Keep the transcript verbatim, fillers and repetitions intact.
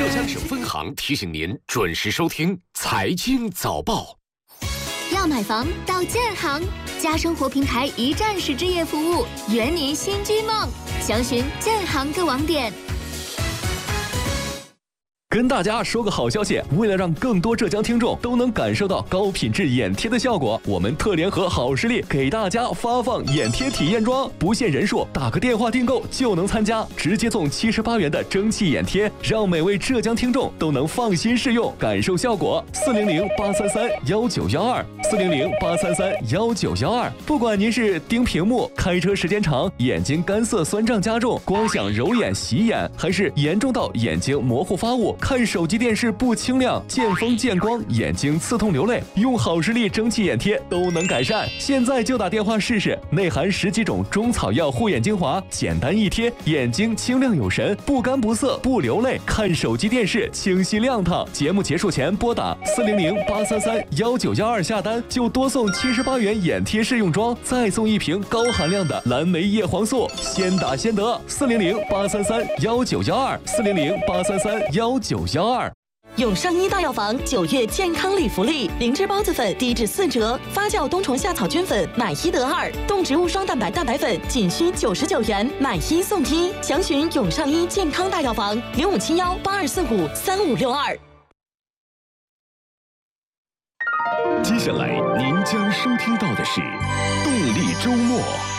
浙江省分行提醒您准时收听财经早报。 要买房到建行，家生活平台一站式置业服务，圆您新居梦。详询建行各网点。 跟大家说个好消息，为了让更多浙江听众都能感受到高品质眼贴的效果，我们特联合好视力给大家发放眼贴体验装，不限人数，打个电话订购就能参加，直接送七十八元的蒸汽眼贴，让每位浙江听众都能放心试用，感受效果。四零零八三三幺九幺二，四零零八三三幺九幺二。不管您是盯屏幕、开车时间长、眼睛干涩酸胀加重、光想揉眼洗眼，还是严重到眼睛模糊发雾、看手机电视不清亮、见风见光、眼睛刺痛流泪，用好视力蒸汽眼贴都能改善。现在就打电话试试，内含十几种中草药护眼精华，简单一贴，眼睛清亮有神，不干不涩不流泪，看手机电视清晰亮堂。节目结束前拨打四零零八三三幺九幺二下单，就多送七十八元眼贴试用装，再送一瓶高含量的蓝莓叶黄素，先打先得。四零零八三三幺九幺二，四零零八三三幺九幺二。 永上医大药房九月健康礼福利，灵芝孢子粉低至四折，发酵冬虫夏草菌粉买一得二，动植物双蛋白蛋白粉仅需九十九元，买一送一。详询永上医健康大药房零五七幺八二四五三五六二。 接下来您将收听到的是动力周末。